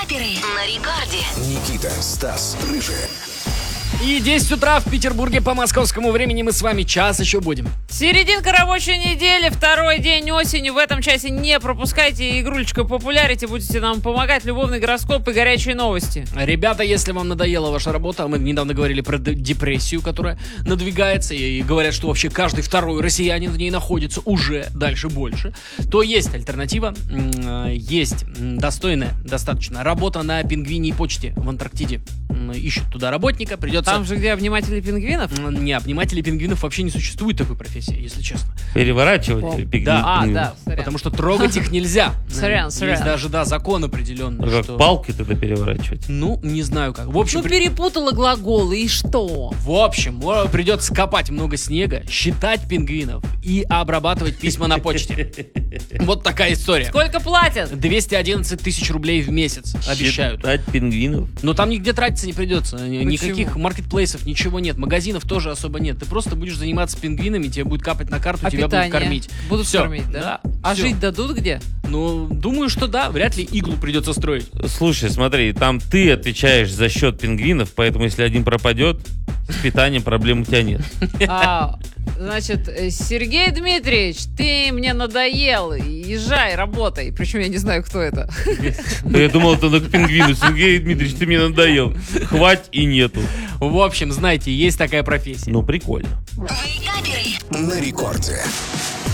Вейкаперы на рекорде. Никита, Стас, Рыжий. И 10 утра в Петербурге по московскому времени мы с вами час еще будем. Серединка рабочей недели, второй день осени. В этом часе не пропускайте игрулечку Popularity. Будете нам помогать. Любовный гороскоп и горячие новости. Ребята, если вам надоела ваша работа, мы недавно говорили про депрессию, которая надвигается, и говорят, что вообще каждый второй россиянин в ней находится уже, дальше больше, то есть альтернатива, есть достойная достаточно работа на Пингвиньей почте в Антарктиде. Ищут туда работника, придется... Там же, где обниматели пингвинов? Не, обниматели пингвинов вообще не существует такой профессии, если честно. Переворачивать пингвинов. Да, Потому что трогать их нельзя. Сорян. Есть даже, закон определенный. Как что... палки тогда переворачивать? Ну, не знаю как. В общем, перепутала глаголы, и что? В общем, придется копать много снега, считать пингвинов и обрабатывать письма на почте. Вот такая история. Сколько платят? 211 тысяч рублей в месяц обещают. Считать пингвинов? Но там нигде тратиться не придется. Никаких маркетплейсов, ничего нет. Магазинов тоже особо нет. Ты просто будешь заниматься пингвинами, тебе будет капать на карту, тебя будут кормить. Будут Всё. кормить, да? А Жить дадут где? Ну, думаю, что да. Вряд ли иглу придется строить. Слушай, смотри, там ты отвечаешь за счет пингвинов, поэтому если один пропадет, с питанием проблем у тебя нет. Значит, Сергей Дмитриевич, ты мне надоел, езжай, работай. Причем я не знаю, кто это. Я думал, это к пингвину. Сергей Дмитриевич, ты мне надоел. Хвать и нету. В общем, знаете, есть такая профессия. Ну, прикольно. Вейкаперы. На рекорде.